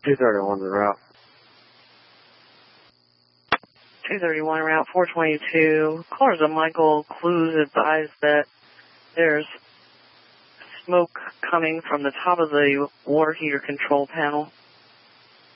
231 route. 231 route 422. Callers of Michael Clues advised that there's smoke coming from the top of the water heater control panel.